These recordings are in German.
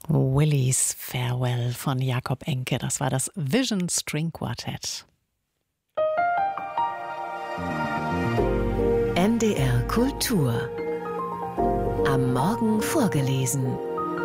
Willys Farewell von Jakob Enke, das war das Vision String Quartet. NDR Kultur. Am Morgen vorgelesen.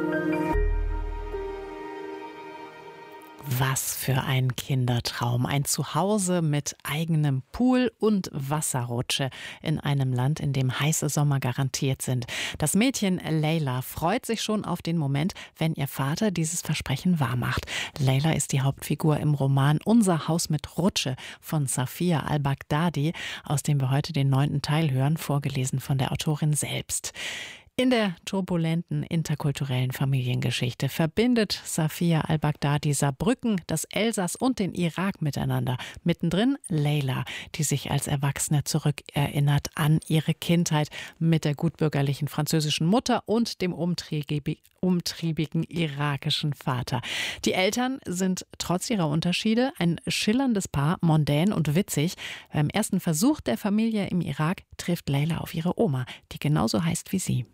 Was für ein Kindertraum. Ein Zuhause mit eigenem Pool und Wasserrutsche in einem Land, in dem heiße Sommer garantiert sind. Das Mädchen Leila freut sich schon auf den Moment, wenn ihr Vater dieses Versprechen wahrmacht. Leila ist die Hauptfigur im Roman Unser Haus mit Rutsche von Safia al-Baghdadi, aus dem wir heute den 9. Teil hören, vorgelesen von der Autorin selbst. In der turbulenten interkulturellen Familiengeschichte verbindet Safia al-Baghdadi Saarbrücken, das Elsass und den Irak miteinander. Mittendrin Leila, die sich als Erwachsene zurückerinnert an ihre Kindheit mit der gutbürgerlichen französischen Mutter und dem umtriebigen irakischen Vater. Die Eltern sind trotz ihrer Unterschiede ein schillerndes Paar, mondän und witzig. Beim ersten Versuch der Familie im Irak trifft Leila auf ihre Oma, die genauso heißt wie sie.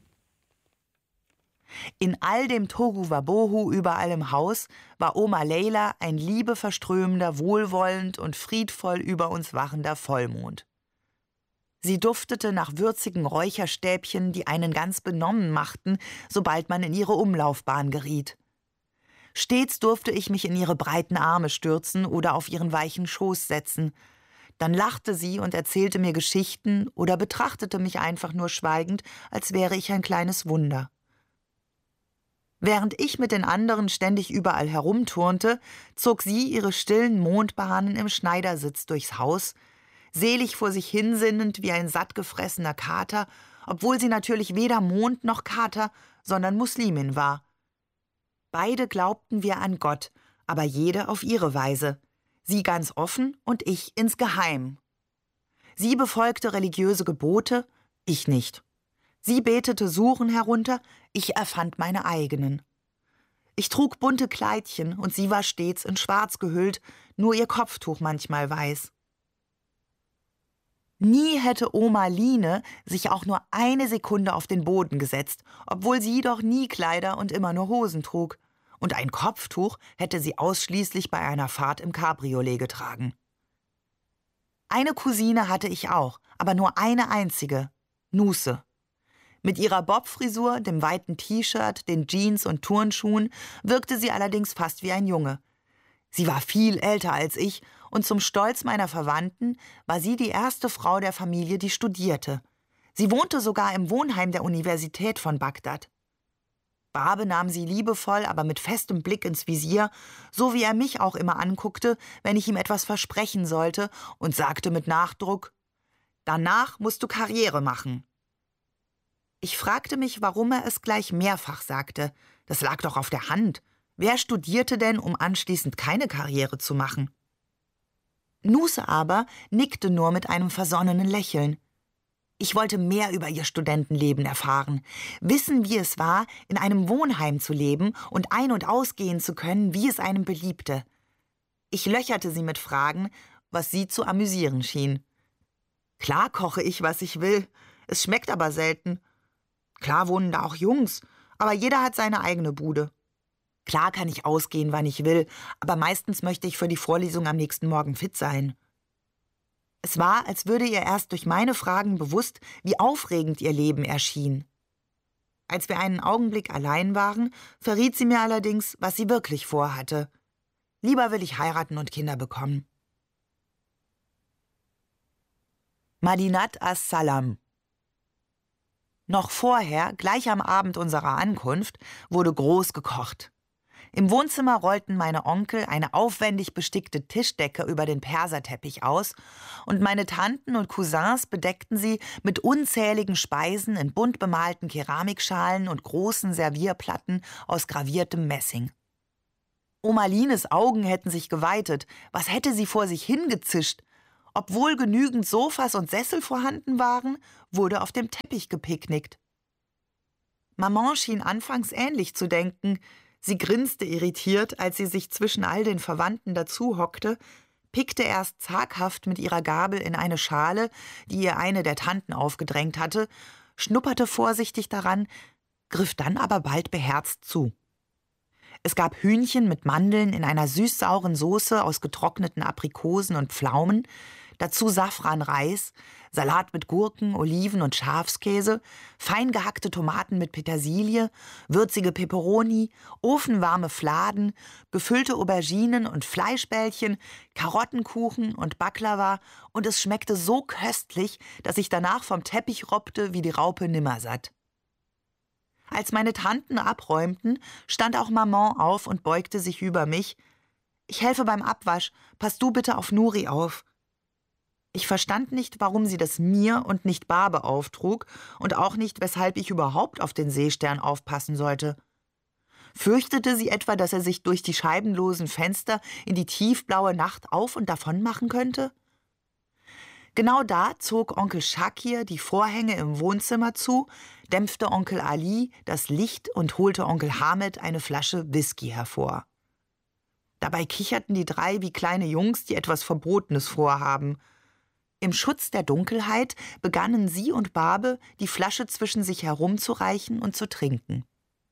In all dem Tohu-Wabohu überall im Haus war Oma Leila ein liebeverströmender, wohlwollend und friedvoll über uns wachender Vollmond. Sie duftete nach würzigen Räucherstäbchen, die einen ganz benommen machten, sobald man in ihre Umlaufbahn geriet. Stets durfte ich mich in ihre breiten Arme stürzen oder auf ihren weichen Schoß setzen. Dann lachte sie und erzählte mir Geschichten oder betrachtete mich einfach nur schweigend, als wäre ich ein kleines Wunder. Während ich mit den anderen ständig überall herumturnte, zog sie ihre stillen Mondbahnen im Schneidersitz durchs Haus, selig vor sich hinsinnend wie ein sattgefressener Kater, obwohl sie natürlich weder Mond noch Kater, sondern Muslimin war. Beide glaubten wir an Gott, aber jede auf ihre Weise. Sie ganz offen und ich insgeheim. Sie befolgte religiöse Gebote, ich nicht. Sie betete Suren herunter, ich erfand meine eigenen. Ich trug bunte Kleidchen und sie war stets in Schwarz gehüllt, nur ihr Kopftuch manchmal weiß. Nie hätte Oma Line sich auch nur eine Sekunde auf den Boden gesetzt, obwohl sie doch nie Kleider und immer nur Hosen trug. Und ein Kopftuch hätte sie ausschließlich bei einer Fahrt im Cabriolet getragen. Eine Cousine hatte ich auch, aber nur eine einzige, Nuse. Mit ihrer Bobfrisur, dem weiten T-Shirt, den Jeans und Turnschuhen wirkte sie allerdings fast wie ein Junge. Sie war viel älter als ich und zum Stolz meiner Verwandten war sie die erste Frau der Familie, die studierte. Sie wohnte sogar im Wohnheim der Universität von Bagdad. Babe nahm sie liebevoll, aber mit festem Blick ins Visier, so wie er mich auch immer anguckte, wenn ich ihm etwas versprechen sollte, und sagte mit Nachdruck: »Danach musst du Karriere machen.« Ich fragte mich, warum er es gleich mehrfach sagte. Das lag doch auf der Hand. Wer studierte denn, um anschließend keine Karriere zu machen? Nuse aber nickte nur mit einem versonnenen Lächeln. Ich wollte mehr über ihr Studentenleben erfahren, wissen, wie es war, in einem Wohnheim zu leben und ein- und ausgehen zu können, wie es einem beliebte. Ich löcherte sie mit Fragen, was sie zu amüsieren schien. Klar koche ich, was ich will, es schmeckt aber selten. Klar wohnen da auch Jungs, aber jeder hat seine eigene Bude. Klar kann ich ausgehen, wann ich will, aber meistens möchte ich für die Vorlesung am nächsten Morgen fit sein. Es war, als würde ihr erst durch meine Fragen bewusst, wie aufregend ihr Leben erschien. Als wir einen Augenblick allein waren, verriet sie mir allerdings, was sie wirklich vorhatte. Lieber will ich heiraten und Kinder bekommen. Madinat as-Salam. Noch vorher, gleich am Abend unserer Ankunft, wurde groß gekocht. Im Wohnzimmer rollten meine Onkel eine aufwendig bestickte Tischdecke über den Perserteppich aus und meine Tanten und Cousins bedeckten sie mit unzähligen Speisen in bunt bemalten Keramikschalen und großen Servierplatten aus graviertem Messing. Oma Lines Augen hätten sich geweitet. Was hätte sie vor sich hingezischt? Obwohl genügend Sofas und Sessel vorhanden waren, wurde auf dem Teppich gepicknickt. Maman schien anfangs ähnlich zu denken. Sie grinste irritiert, als sie sich zwischen all den Verwandten dazu hockte, pickte erst zaghaft mit ihrer Gabel in eine Schale, die ihr eine der Tanten aufgedrängt hatte, schnupperte vorsichtig daran, griff dann aber bald beherzt zu. Es gab Hühnchen mit Mandeln in einer süß-sauren Soße aus getrockneten Aprikosen und Pflaumen, dazu Safranreis, Salat mit Gurken, Oliven und Schafskäse, fein gehackte Tomaten mit Petersilie, würzige Peperoni, ofenwarme Fladen, gefüllte Auberginen und Fleischbällchen, Karottenkuchen und Baklava, und es schmeckte so köstlich, dass ich danach vom Teppich robbte wie die Raupe Nimmersatt. Als meine Tanten abräumten, stand auch Maman auf und beugte sich über mich. »Ich helfe beim Abwasch, pass du bitte auf Nuri auf.« Ich verstand nicht, warum sie das mir und nicht Barbe auftrug und auch nicht, weshalb ich überhaupt auf den Seestern aufpassen sollte. Fürchtete sie etwa, dass er sich durch die scheibenlosen Fenster in die tiefblaue Nacht auf und davon machen könnte? Genau da zog Onkel Shakir die Vorhänge im Wohnzimmer zu, dämpfte Onkel Ali das Licht und holte Onkel Hamid eine Flasche Whisky hervor. Dabei kicherten die drei wie kleine Jungs, die etwas Verbotenes vorhaben. Im Schutz der Dunkelheit begannen sie und Barbe, die Flasche zwischen sich herumzureichen und zu trinken.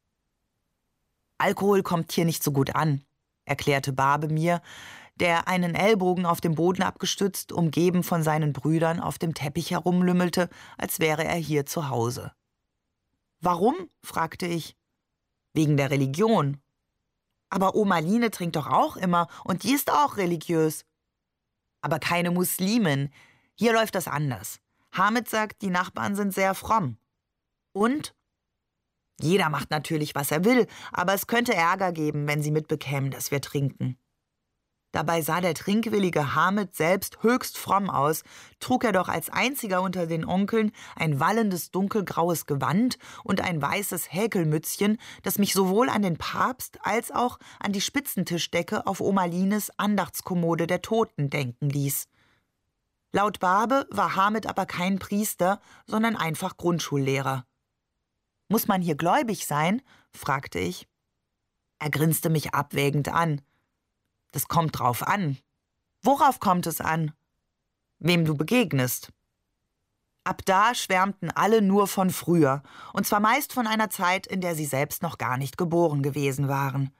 »Alkohol kommt hier nicht so gut an«, erklärte Barbe mir, der einen Ellbogen auf dem Boden abgestützt, umgeben von seinen Brüdern, auf dem Teppich herumlümmelte, als wäre er hier zu Hause. »Warum?« fragte ich. »Wegen der Religion.« »Aber Oma Line trinkt doch auch immer, und die ist auch religiös.« »Aber keine Muslimin. Hier läuft das anders. Hamid sagt, die Nachbarn sind sehr fromm.« »Und?« »Jeder macht natürlich, was er will, aber es könnte Ärger geben, wenn sie mitbekämen, dass wir trinken.« Dabei sah der trinkwillige Hamid selbst höchst fromm aus, trug er doch als einziger unter den Onkeln ein wallendes dunkelgraues Gewand und ein weißes Häkelmützchen, das mich sowohl an den Papst als auch an die Spitzentischdecke auf Oma Lines Andachtskommode der Toten denken ließ. Laut Barbe war Hamid aber kein Priester, sondern einfach Grundschullehrer. »Muss man hier gläubig sein?« fragte ich. Er grinste mich abwägend an. »Das kommt drauf an.« »Worauf kommt es an?« »Wem du begegnest.« Ab da schwärmten alle nur von früher, und zwar meist von einer Zeit, in der sie selbst noch gar nicht geboren gewesen waren.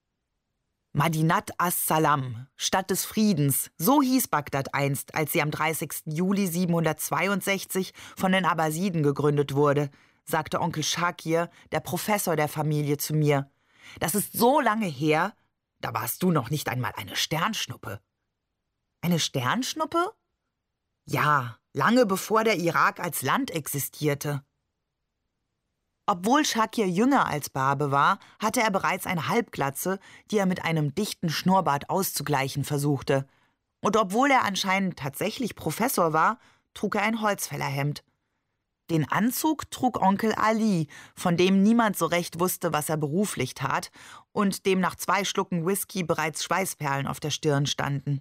Madinat as-Salam, Stadt des Friedens, so hieß Bagdad einst, als sie am 30. Juli 762 von den Abbasiden gegründet wurde, sagte Onkel Shakir, der Professor der Familie, zu mir. »Das ist so lange her, da warst du noch nicht einmal eine Sternschnuppe.« »Eine Sternschnuppe?« »Ja, lange bevor der Irak als Land existierte.« Obwohl Shakir jünger als Barbe war, hatte er bereits eine Halbglatze, die er mit einem dichten Schnurrbart auszugleichen versuchte. Und obwohl er anscheinend tatsächlich Professor war, trug er ein Holzfällerhemd. Den Anzug trug Onkel Ali, von dem niemand so recht wusste, was er beruflich tat, und dem nach 2 Schlucken Whisky bereits Schweißperlen auf der Stirn standen.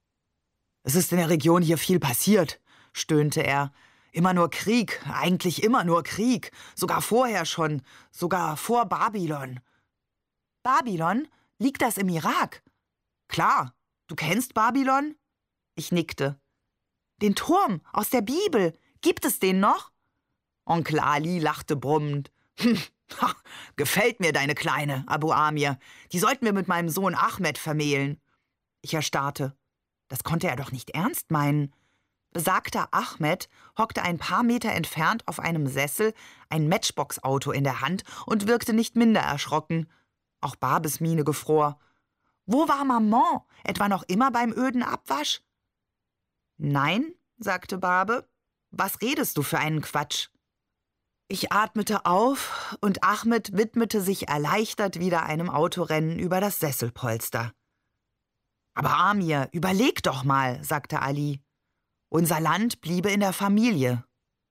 »Es ist in der Region hier viel passiert«, stöhnte er. »Immer nur Krieg, eigentlich immer nur Krieg, sogar vorher schon, sogar vor Babylon.« »Babylon? Liegt das im Irak?« »Klar, du kennst Babylon?« Ich nickte. »Den Turm aus der Bibel, gibt es den noch?« Onkel Ali lachte brummend. »Gefällt mir deine Kleine, Abu Amir. Die sollten wir mit meinem Sohn Ahmed vermählen.« Ich erstarrte. Das konnte er doch nicht ernst meinen. Besagter Ahmed hockte ein paar Meter entfernt auf einem Sessel, ein Matchbox-Auto in der Hand, und wirkte nicht minder erschrocken. Auch Barbes Miene gefror. »Wo war Maman? Etwa noch immer beim öden Abwasch?« »Nein«, sagte Barbe. »Was redest du für einen Quatsch?« Ich atmete auf, und Ahmed widmete sich erleichtert wieder einem Autorennen über das Sesselpolster. »Aber Amir, überleg doch mal«, sagte Ali. »Unser Land bliebe in der Familie.«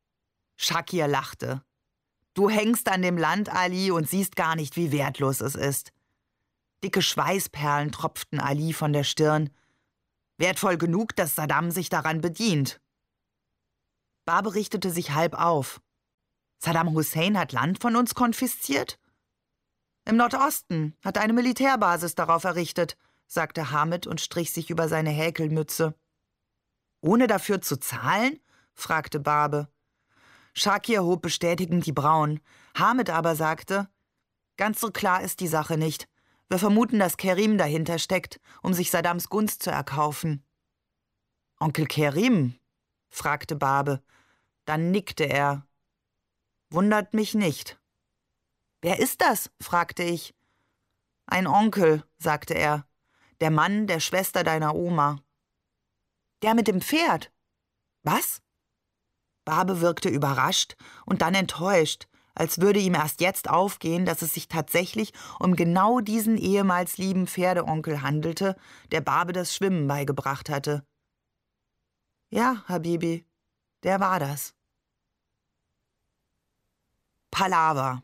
Shakir lachte. »Du hängst an dem Land, Ali, und siehst gar nicht, wie wertlos es ist.« Dicke Schweißperlen tropften Ali von der Stirn. »Wertvoll genug, dass Saddam sich daran bedient.« Barbe richtete sich halb auf. »Saddam Hussein hat Land von uns konfisziert?« »Im Nordosten, hat eine Militärbasis darauf errichtet«, sagte Hamid und strich sich über seine Häkelmütze. »Ohne dafür zu zahlen?« fragte Barbe. Shakir hob bestätigend die Brauen. Hamid aber sagte, »Ganz so klar ist die Sache nicht. Wir vermuten, dass Kerim dahinter steckt, um sich Saddams Gunst zu erkaufen.« »Onkel Kerim?« fragte Barbe. Dann nickte er. »Wundert mich nicht.« »Wer ist das?« fragte ich. »Ein Onkel«, sagte er. »Der Mann der Schwester deiner Oma.« »Der mit dem Pferd?« »Was?« Barbe wirkte überrascht und dann enttäuscht, als würde ihm erst jetzt aufgehen, dass es sich tatsächlich um genau diesen ehemals lieben Pferdeonkel handelte, der Barbe das Schwimmen beigebracht hatte. »Ja, Habibi, der war das.« Palaver.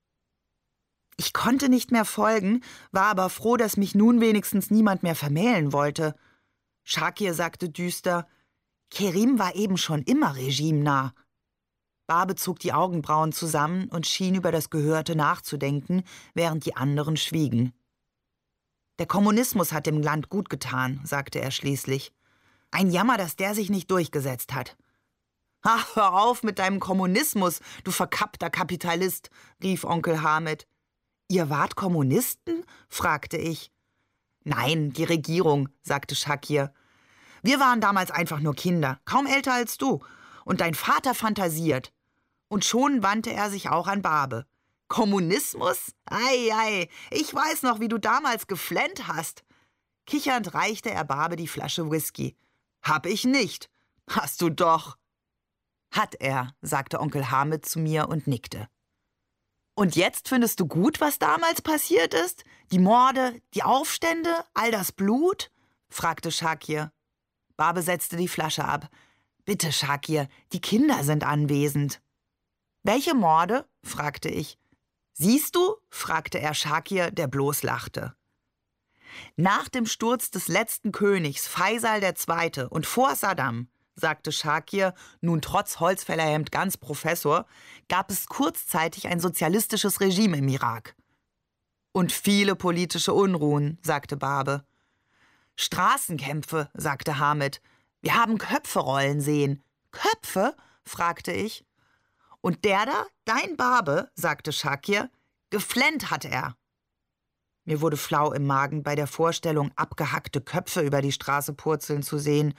Ich konnte nicht mehr folgen, war aber froh, dass mich nun wenigstens niemand mehr vermählen wollte. Shakir sagte düster: »Kerim war eben schon immer regimenah.« Barbe zog die Augenbrauen zusammen und schien über das Gehörte nachzudenken, während die anderen schwiegen. »Der Kommunismus hat dem Land gut getan«, sagte er schließlich. »Ein Jammer, dass der sich nicht durchgesetzt hat.« »Ach, hör auf mit deinem Kommunismus, du verkappter Kapitalist«, rief Onkel Hamid. »Ihr wart Kommunisten?« fragte ich. »Nein, die Regierung«, sagte Shakir. »Wir waren damals einfach nur Kinder, kaum älter als du. Und dein Vater fantasiert.« Und schon wandte er sich auch an Barbe. »Kommunismus? Ei, ei, ich weiß noch, wie du damals geflennt hast.« Kichernd reichte er Barbe die Flasche Whisky. »Hab ich nicht.« »Hast du doch.« »Hat er«, sagte Onkel Hamid zu mir und nickte. »Und jetzt findest du gut, was damals passiert ist? Die Morde, die Aufstände, all das Blut?« fragte Shakir. Barbe setzte die Flasche ab. »Bitte, Shakir, die Kinder sind anwesend.« »Welche Morde?« fragte ich. »Siehst du?« fragte er Shakir, der bloß lachte. »Nach dem Sturz des letzten Königs, Faisal II. Und vor Saddam«, sagte Shakir, nun trotz Holzfällerhemd ganz Professor, gab es kurzzeitig ein sozialistisches Regime im Irak. »Und viele politische Unruhen«, sagte Barbe. »Straßenkämpfe«, sagte Hamid. »Wir haben Köpfe rollen sehen.« »Köpfe?« fragte ich. »Und der da, dein Barbe«, sagte Shakir, »geflennt hat er.« Mir wurde flau im Magen bei der Vorstellung, abgehackte Köpfe über die Straße purzeln zu sehen.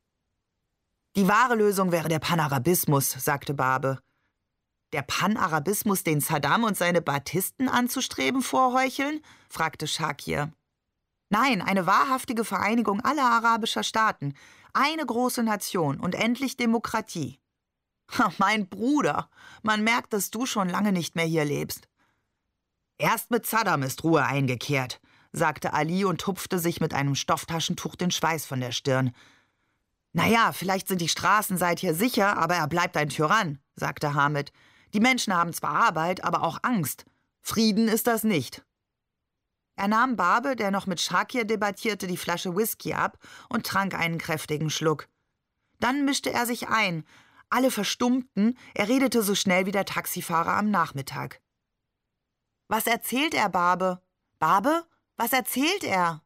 »Die wahre Lösung wäre der Panarabismus«, sagte Barbe. »Der Panarabismus, den Saddam und seine Baathisten anzustreben vorheucheln?« fragte Shakir. »Nein, eine wahrhaftige Vereinigung aller arabischer Staaten, eine große Nation und endlich Demokratie.« »Mein Bruder, man merkt, dass du schon lange nicht mehr hier lebst.« »Erst mit Saddam ist Ruhe eingekehrt«, sagte Ali und tupfte sich mit einem Stofftaschentuch den Schweiß von der Stirn. »Naja, vielleicht sind die Straßen seither sicher, aber er bleibt ein Tyrann«, sagte Hamid. »Die Menschen haben zwar Arbeit, aber auch Angst. Frieden ist das nicht.« Er nahm Barbe, der noch mit Shakir debattierte, die Flasche Whisky ab und trank einen kräftigen Schluck. Dann mischte er sich ein. Alle verstummten, er redete so schnell wie der Taxifahrer am Nachmittag. »Was erzählt er, Barbe? Barbe, was erzählt er?«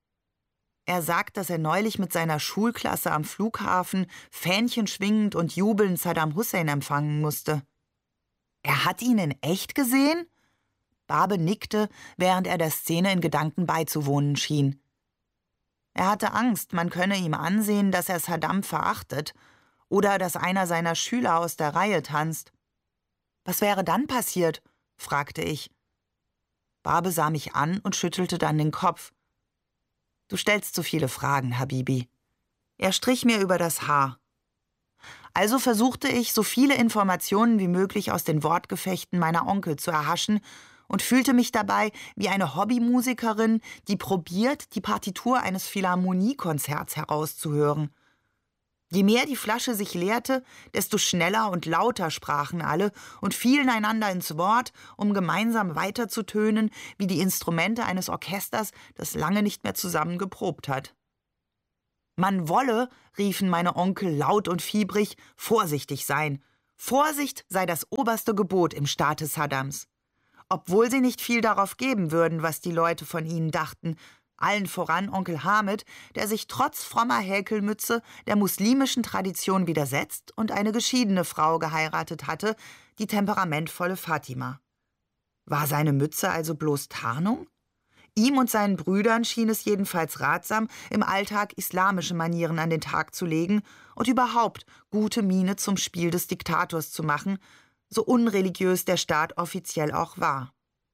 Er sagt, dass er neulich mit seiner Schulklasse am Flughafen Fähnchen schwingend und jubelnd Saddam Hussein empfangen musste. »Er hat ihn in echt gesehen?« Barbe nickte, während er der Szene in Gedanken beizuwohnen schien. Er hatte Angst, man könne ihm ansehen, dass er Saddam verachtet oder dass einer seiner Schüler aus der Reihe tanzt. »Was wäre dann passiert?« fragte ich. Barbe sah mich an und schüttelte dann den Kopf. »Du stellst zu viele Fragen, Habibi.« Er strich mir über das Haar. Also versuchte ich, so viele Informationen wie möglich aus den Wortgefechten meiner Onkel zu erhaschen und fühlte mich dabei wie eine Hobbymusikerin, die probiert, die Partitur eines Philharmoniekonzerts herauszuhören. Je mehr die Flasche sich leerte, desto schneller und lauter sprachen alle und fielen einander ins Wort, um gemeinsam weiterzutönen wie die Instrumente eines Orchesters, das lange nicht mehr zusammen geprobt hat. »Man wolle«, riefen meine Onkel laut und fiebrig, »vorsichtig sein. Vorsicht sei das oberste Gebot im Staate Saddams. Obwohl sie nicht viel darauf geben würden, was die Leute von ihnen dachten, allen voran Onkel Hamid, der sich trotz frommer Häkelmütze der muslimischen Tradition widersetzt und eine geschiedene Frau geheiratet hatte, die temperamentvolle Fatima. War seine Mütze also bloß Tarnung? Ihm und seinen Brüdern schien es jedenfalls ratsam, im Alltag islamische Manieren an den Tag zu legen und überhaupt gute Miene zum Spiel des Diktators zu machen, so unreligiös der Staat offiziell auch war.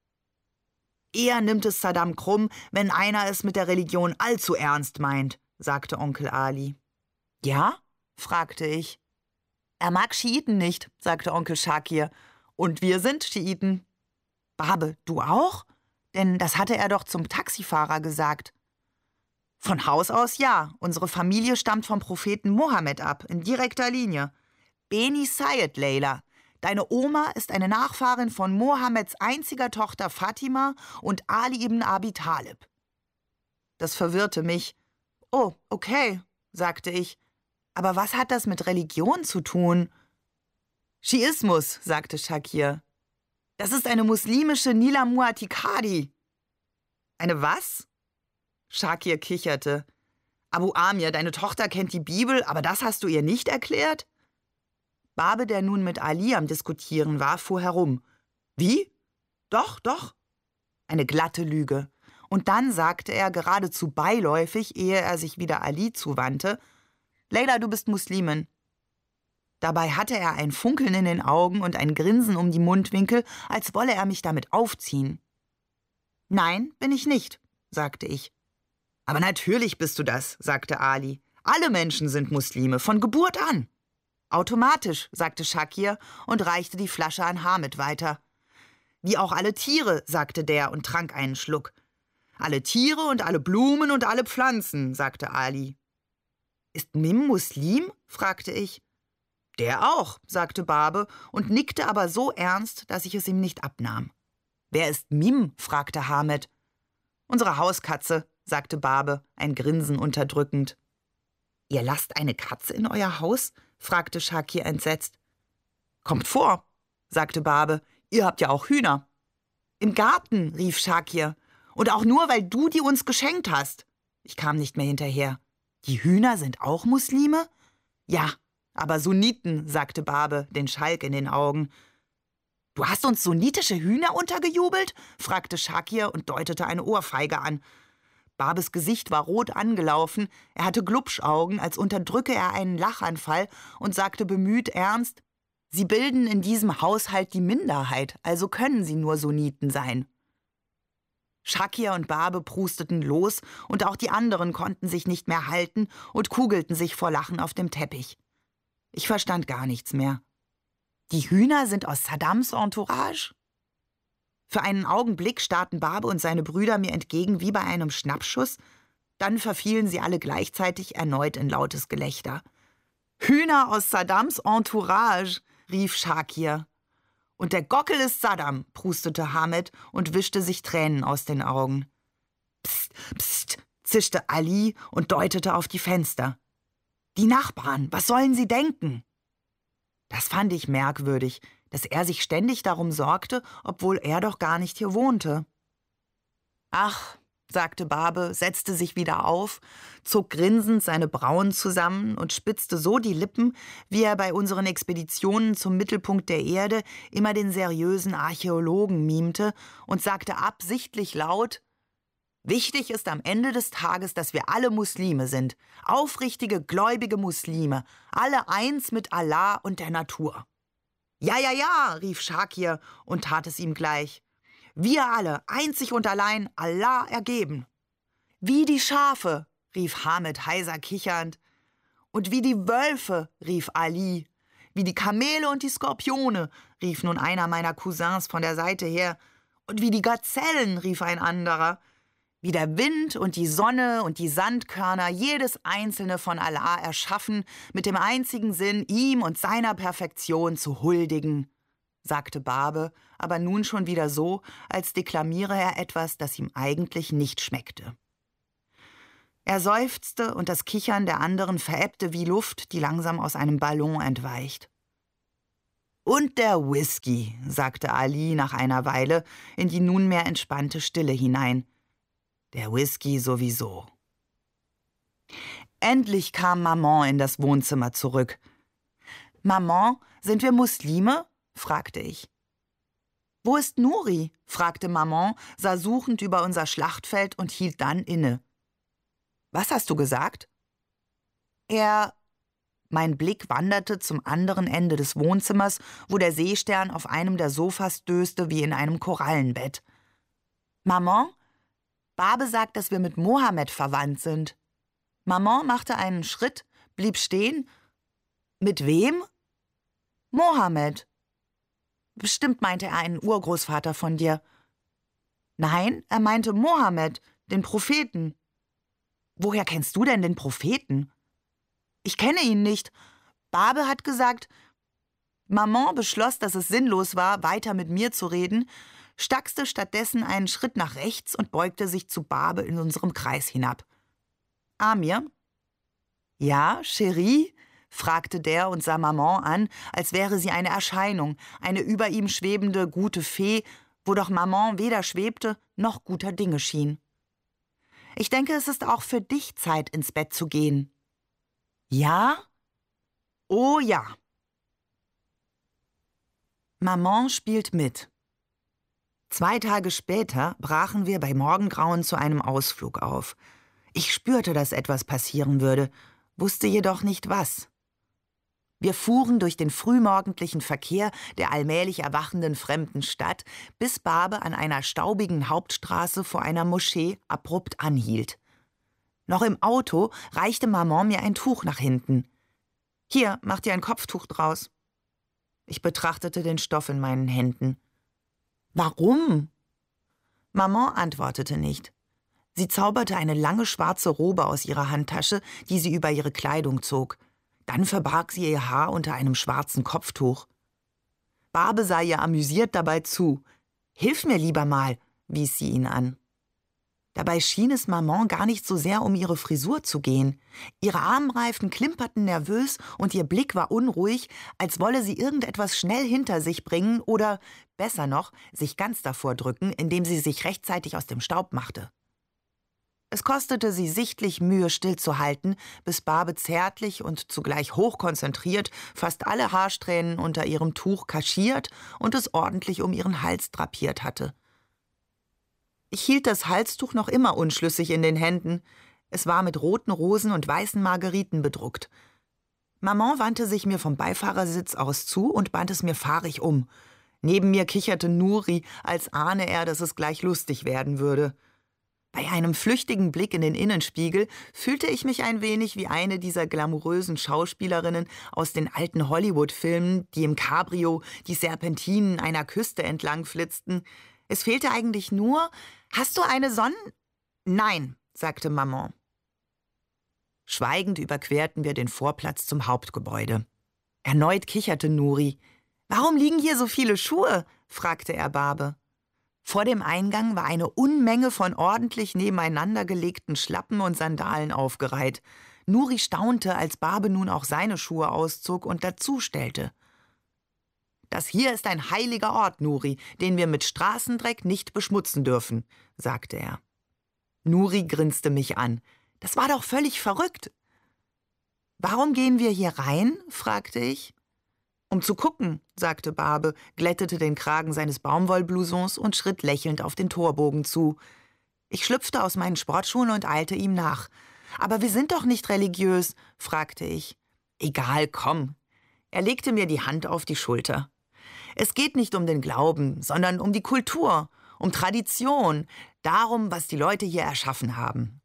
Eher nimmt es Saddam krumm, wenn einer es mit der Religion allzu ernst meint, sagte Onkel Ali. Ja? Fragte ich. Er mag Schiiten nicht, sagte Onkel Shakir. Und wir sind Schiiten. Babe, du auch? Denn das hatte er doch zum Taxifahrer gesagt. Von Haus aus ja. Unsere Familie stammt vom Propheten Mohammed ab, in direkter Linie. Beni Sayed, Leila. Deine Oma ist eine Nachfahrin von Mohammeds einziger Tochter Fatima und Ali ibn Abi Talib. Das verwirrte mich. Oh, okay, sagte ich. Aber was hat das mit Religion zu tun? Schiismus, sagte Shakir. Das ist eine muslimische Nila Mu'atikadi. Eine was? Shakir kicherte. Abu Amir, deine Tochter kennt die Bibel, aber das hast du ihr nicht erklärt? Babe, der nun mit Ali am Diskutieren war, fuhr herum. Wie? Doch, doch. Eine glatte Lüge. Und dann sagte er geradezu beiläufig, ehe er sich wieder Ali zuwandte, Leila, du bist Muslimin. Dabei hatte er ein Funkeln in den Augen und ein Grinsen um die Mundwinkel, als wolle er mich damit aufziehen. Nein, bin ich nicht, sagte ich. Aber natürlich bist du das, sagte Ali. Alle Menschen sind Muslime, von Geburt an. Automatisch, sagte Shakir und reichte die Flasche an Hamid weiter. Wie auch alle Tiere, sagte der und trank einen Schluck. Alle Tiere und alle Blumen und alle Pflanzen, sagte Ali. Ist Mim Muslim? Fragte ich. Der auch, sagte Babe und nickte aber so ernst, dass ich es ihm nicht abnahm. Wer ist Mim? Fragte Hamid. Unsere Hauskatze, sagte Babe, ein Grinsen unterdrückend. Ihr lasst eine Katze in euer Haus? Fragte Shakir entsetzt. Kommt vor, sagte Babe, ihr habt ja auch Hühner. Im Garten, rief Shakir. Und auch nur, weil du die uns geschenkt hast. Ich kam nicht mehr hinterher. Die Hühner sind auch Muslime? Ja, aber Sunniten, sagte Babe, den Schalk in den Augen. Du hast uns sunnitische Hühner untergejubelt? Fragte Shakir und deutete eine Ohrfeige an. Babes Gesicht war rot angelaufen, er hatte Glubschaugen, als unterdrücke er einen Lachanfall und sagte bemüht ernst, Sie bilden in diesem Haushalt die Minderheit, also können sie nur Sunniten sein. Shakir und Babe prusteten los und auch die anderen konnten sich nicht mehr halten und kugelten sich vor Lachen auf dem Teppich. Ich verstand gar nichts mehr. Die Hühner sind aus Saddams Entourage? Für einen Augenblick starrten Babe und seine Brüder mir entgegen wie bei einem Schnappschuss, dann verfielen sie alle gleichzeitig erneut in lautes Gelächter. »Hühner aus Saddams Entourage«, rief Shakir. »Und der Gockel ist Saddam«, prustete Hamid und wischte sich Tränen aus den Augen. »Psst, psst«, zischte Ali und deutete auf die Fenster. »Die Nachbarn, was sollen sie denken?« Das fand ich merkwürdig, dass er sich ständig darum sorgte, obwohl er doch gar nicht hier wohnte. »Ach«, sagte Babe, setzte sich wieder auf, zog grinsend seine Brauen zusammen und spitzte so die Lippen, wie er bei unseren Expeditionen zum Mittelpunkt der Erde immer den seriösen Archäologen mimte und sagte absichtlich laut, »Wichtig ist am Ende des Tages, dass wir alle Muslime sind, aufrichtige, gläubige Muslime, alle eins mit Allah und der Natur.« »Ja, ja, ja«, rief Shakir und tat es ihm gleich. »Wir alle, einzig und allein, Allah ergeben.« »Wie die Schafe«, rief Hamid heiser kichernd. »Und wie die Wölfe«, rief Ali. »Wie die Kamele und die Skorpione«, rief nun einer meiner Cousins von der Seite her. »Und wie die Gazellen«, rief ein anderer. »Wie der Wind und die Sonne und die Sandkörner, jedes einzelne von Allah erschaffen, mit dem einzigen Sinn, ihm und seiner Perfektion zu huldigen«, sagte Babe, aber nun schon wieder so, als deklamiere er etwas, das ihm eigentlich nicht schmeckte. Er seufzte und das Kichern der anderen verebbte wie Luft, die langsam aus einem Ballon entweicht. »Und der Whisky«, sagte Ali nach einer Weile in die nunmehr entspannte Stille hinein. »Der Whisky sowieso.« Endlich kam Maman in das Wohnzimmer zurück. »Maman, sind wir Muslime?« fragte ich. »Wo ist Nuri?« fragte Maman, sah suchend über unser Schlachtfeld und hielt dann inne. »Was hast du gesagt?« Mein Blick wanderte zum anderen Ende des Wohnzimmers, wo der Seestern auf einem der Sofas döste wie in einem Korallenbett. »Maman, Babe sagt, dass wir mit Mohammed verwandt sind.« Maman machte einen Schritt, blieb stehen. »Mit wem?« »Mohammed.« »Bestimmt meinte er einen Urgroßvater von dir.« »Nein, er meinte Mohammed, den Propheten.« »Woher kennst du denn den Propheten?« »Ich kenne ihn nicht. Babe hat gesagt.« Maman beschloss, dass es sinnlos war, weiter mit mir zu reden, stackste stattdessen einen Schritt nach rechts und beugte sich zu Babe in unserem Kreis hinab. »Amir?« »Ja, Chérie?« fragte der und sah Maman an, als wäre sie eine Erscheinung, eine über ihm schwebende gute Fee, wo doch Maman weder schwebte noch guter Dinge schien. »Ich denke, es ist auch für dich Zeit, ins Bett zu gehen.« »Ja?« »Oh ja.« Maman spielt mit. 2 Tage später brachen wir bei Morgengrauen zu einem Ausflug auf. Ich spürte, dass etwas passieren würde, wusste jedoch nicht was. Wir fuhren durch den frühmorgendlichen Verkehr der allmählich erwachenden fremden Stadt, bis Babe an einer staubigen Hauptstraße vor einer Moschee abrupt anhielt. Noch im Auto reichte Maman mir ein Tuch nach hinten. »Hier, mach dir ein Kopftuch draus.« Ich betrachtete den Stoff in meinen Händen. »Warum?« Maman antwortete nicht. Sie zauberte eine lange schwarze Robe aus ihrer Handtasche, die sie über ihre Kleidung zog. Dann verbarg sie ihr Haar unter einem schwarzen Kopftuch. Babe sah ihr amüsiert dabei zu. »Hilf mir lieber mal«, wies sie ihn an. Dabei schien es Maman gar nicht so sehr um ihre Frisur zu gehen. Ihre Armreifen klimperten nervös und ihr Blick war unruhig, als wolle sie irgendetwas schnell hinter sich bringen oder, besser noch, sich ganz davor drücken, indem sie sich rechtzeitig aus dem Staub machte. Es kostete sie sichtlich Mühe, stillzuhalten, bis Babe zärtlich und zugleich hochkonzentriert fast alle Haarsträhnen unter ihrem Tuch kaschiert und es ordentlich um ihren Hals drapiert hatte. Ich hielt das Halstuch noch immer unschlüssig in den Händen. Es war mit roten Rosen und weißen Margeriten bedruckt. Maman wandte sich mir vom Beifahrersitz aus zu und band es mir fahrig um. Neben mir kicherte Nuri, als ahne er, dass es gleich lustig werden würde. Bei einem flüchtigen Blick in den Innenspiegel fühlte ich mich ein wenig wie eine dieser glamourösen Schauspielerinnen aus den alten Hollywood-Filmen, die im Cabrio die Serpentinen einer Küste entlang flitzten. Es fehlte eigentlich nur: »Hast du eine »Nein«, sagte Maman. Schweigend überquerten wir den Vorplatz zum Hauptgebäude. Erneut kicherte Nuri. »Warum liegen hier so viele Schuhe?« fragte er Babe. Vor dem Eingang war eine Unmenge von ordentlich nebeneinander gelegten Schlappen und Sandalen aufgereiht. Nuri staunte, als Babe nun auch seine Schuhe auszog und dazustellte. »Das hier ist ein heiliger Ort, Nuri, den wir mit Straßendreck nicht beschmutzen dürfen«, sagte er. Nuri grinste mich an. »Das war doch völlig verrückt.« »Warum gehen wir hier rein?« fragte ich. »Um zu gucken«, sagte Babe, glättete den Kragen seines Baumwollblousons und schritt lächelnd auf den Torbogen zu. Ich schlüpfte aus meinen Sportschuhen und eilte ihm nach. »Aber wir sind doch nicht religiös«, fragte ich. »Egal, komm.« Er legte mir die Hand auf die Schulter. »Es geht nicht um den Glauben, sondern um die Kultur, um Tradition, darum, was die Leute hier erschaffen haben.«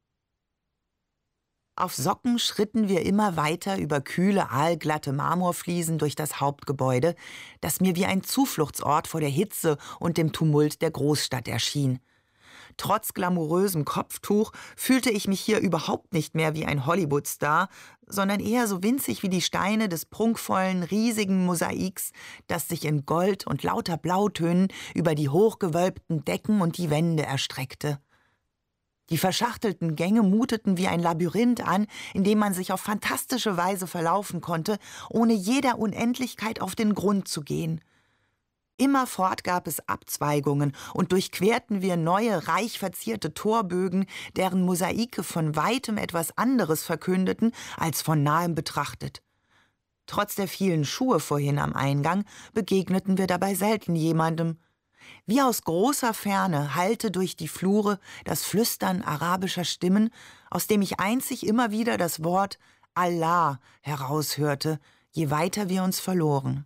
Auf Socken schritten wir immer weiter über kühle, aalglatte Marmorfliesen durch das Hauptgebäude, das mir wie ein Zufluchtsort vor der Hitze und dem Tumult der Großstadt erschien. Trotz glamourösem Kopftuch fühlte ich mich hier überhaupt nicht mehr wie ein Hollywood-Star, sondern eher so winzig wie die Steine des prunkvollen, riesigen Mosaiks, das sich in Gold und lauter Blautönen über die hochgewölbten Decken und die Wände erstreckte. Die verschachtelten Gänge muteten wie ein Labyrinth an, in dem man sich auf fantastische Weise verlaufen konnte, ohne jeder Unendlichkeit auf den Grund zu gehen. Immerfort gab es Abzweigungen und durchquerten wir neue, reich verzierte Torbögen, deren Mosaike von weitem etwas anderes verkündeten, als von nahem betrachtet. Trotz der vielen Schuhe vorhin am Eingang begegneten wir dabei selten jemandem. Wie aus großer Ferne hallte durch die Flure das Flüstern arabischer Stimmen, aus dem ich einzig immer wieder das Wort Allah heraushörte, je weiter wir uns verloren.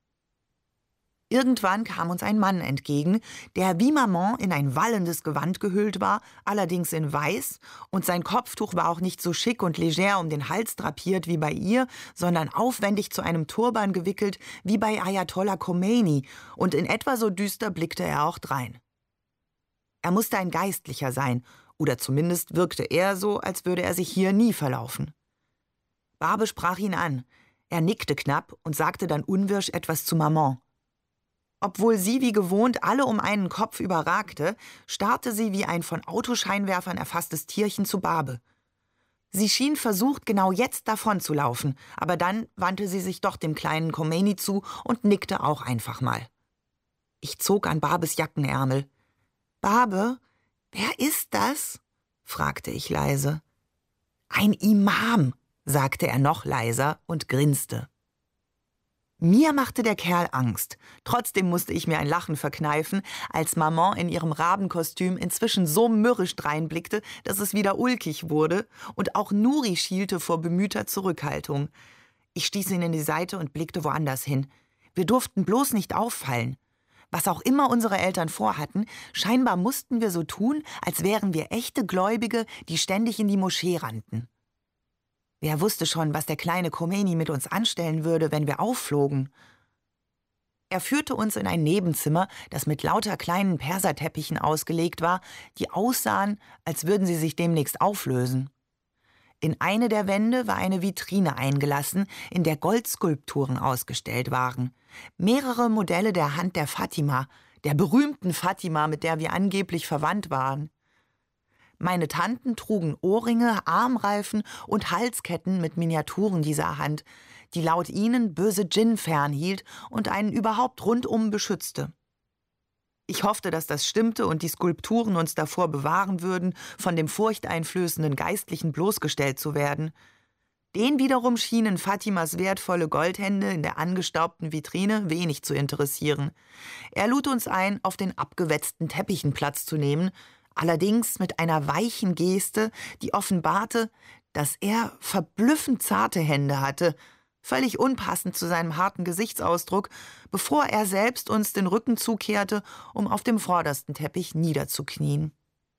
Irgendwann kam uns ein Mann entgegen, der wie Maman in ein wallendes Gewand gehüllt war, allerdings in Weiß, und sein Kopftuch war auch nicht so schick und leger um den Hals drapiert wie bei ihr, sondern aufwendig zu einem Turban gewickelt wie bei Ayatollah Khomeini, und in etwa so düster blickte er auch drein. Er musste ein Geistlicher sein, oder zumindest wirkte er so, als würde er sich hier nie verlaufen. Barbe sprach ihn an. Er nickte knapp und sagte dann unwirsch etwas zu Maman. Obwohl sie wie gewohnt alle um einen Kopf überragte, starrte sie wie ein von Autoscheinwerfern erfasstes Tierchen zu Barbe. Sie schien versucht, genau jetzt davonzulaufen, aber dann wandte sie sich doch dem kleinen Khomeini zu und nickte auch einfach mal. Ich zog an Barbes Jackenärmel. »Barbe, wer ist das?« fragte ich leise. »Ein Imam«, sagte er noch leiser und grinste. Mir machte der Kerl Angst. Trotzdem musste ich mir ein Lachen verkneifen, als Maman in ihrem Rabenkostüm inzwischen so mürrisch dreinblickte, dass es wieder ulkig wurde, und auch Nuri schielte vor bemühter Zurückhaltung. Ich stieß ihn in die Seite und blickte woanders hin. Wir durften bloß nicht auffallen. Was auch immer unsere Eltern vorhatten, scheinbar mussten wir so tun, als wären wir echte Gläubige, die ständig in die Moschee rannten. Wer wusste schon, was der kleine Khomeini mit uns anstellen würde, wenn wir aufflogen? Er führte uns in ein Nebenzimmer, das mit lauter kleinen Perserteppichen ausgelegt war, die aussahen, als würden sie sich demnächst auflösen. In eine der Wände war eine Vitrine eingelassen, in der Goldskulpturen ausgestellt waren. Mehrere Modelle der Hand der Fatima, der berühmten Fatima, mit der wir angeblich verwandt waren. Meine Tanten trugen Ohrringe, Armreifen und Halsketten mit Miniaturen dieser Hand, die laut ihnen böse Djinn fernhielt und einen überhaupt rundum beschützte. Ich hoffte, dass das stimmte und die Skulpturen uns davor bewahren würden, von dem furchteinflößenden Geistlichen bloßgestellt zu werden. Den wiederum schienen Fatimas wertvolle Goldhände in der angestaubten Vitrine wenig zu interessieren. Er lud uns ein, auf den abgewetzten Teppichen Platz zu nehmen, allerdings mit einer weichen Geste, die offenbarte, dass er verblüffend zarte Hände hatte, völlig unpassend zu seinem harten Gesichtsausdruck, bevor er selbst uns den Rücken zukehrte, um auf dem vordersten Teppich niederzuknien.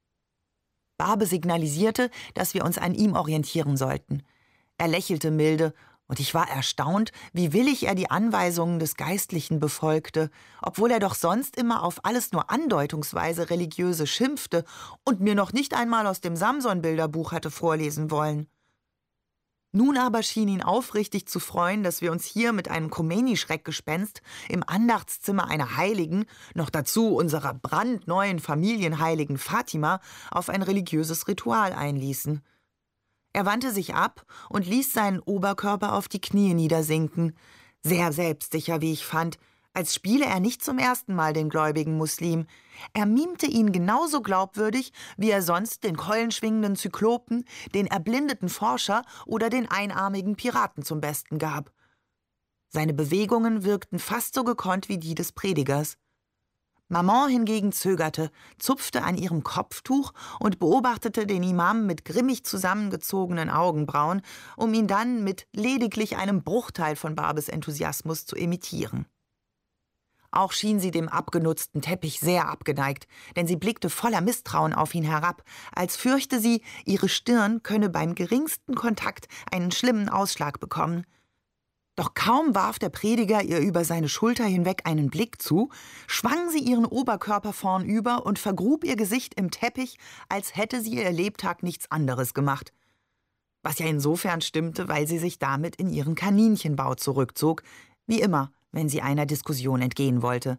Barbe signalisierte, dass wir uns an ihm orientieren sollten. Er lächelte milde, und ich war erstaunt, wie willig er die Anweisungen des Geistlichen befolgte, obwohl er doch sonst immer auf alles nur andeutungsweise Religiöse schimpfte und mir noch nicht einmal aus dem Samson-Bilderbuch hatte vorlesen wollen. Nun aber schien ihn aufrichtig zu freuen, dass wir uns hier mit einem Khomeini-Schreckgespenst im Andachtszimmer einer Heiligen, noch dazu unserer brandneuen Familienheiligen Fatima, auf ein religiöses Ritual einließen. Er wandte sich ab und ließ seinen Oberkörper auf die Knie niedersinken, sehr selbstsicher, wie ich fand, als spiele er nicht zum ersten Mal den gläubigen Muslim. Er mimte ihn genauso glaubwürdig, wie er sonst den keulenschwingenden Zyklopen, den erblindeten Forscher oder den einarmigen Piraten zum Besten gab. Seine Bewegungen wirkten fast so gekonnt wie die des Predigers. Maman hingegen zögerte, zupfte an ihrem Kopftuch und beobachtete den Imam mit grimmig zusammengezogenen Augenbrauen, um ihn dann mit lediglich einem Bruchteil von Barbes Enthusiasmus zu imitieren. Auch schien sie dem abgenutzten Teppich sehr abgeneigt, denn sie blickte voller Misstrauen auf ihn herab, als fürchte sie, ihre Stirn könne beim geringsten Kontakt einen schlimmen Ausschlag bekommen. Doch kaum warf der Prediger ihr über seine Schulter hinweg einen Blick zu, schwang sie ihren Oberkörper vornüber und vergrub ihr Gesicht im Teppich, als hätte sie ihr Lebtag nichts anderes gemacht. Was ja insofern stimmte, weil sie sich damit in ihren Kaninchenbau zurückzog, wie immer, wenn sie einer Diskussion entgehen wollte.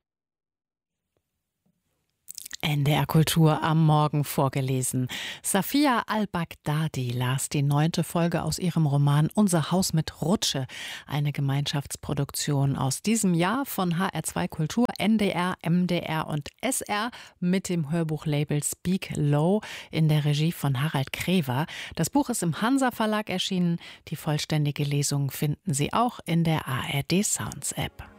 NDR Kultur am Morgen vorgelesen. Safia al-Baghdadi las die 9. Folge aus ihrem Roman Unser Haus mit Rutsche, eine Gemeinschaftsproduktion aus diesem Jahr von HR2 Kultur, NDR, MDR und SR mit dem Hörbuchlabel Speak Low in der Regie von Harald Krever. Das Buch ist im Hansa Verlag erschienen. Die vollständige Lesung finden Sie auch in der ARD Sounds App.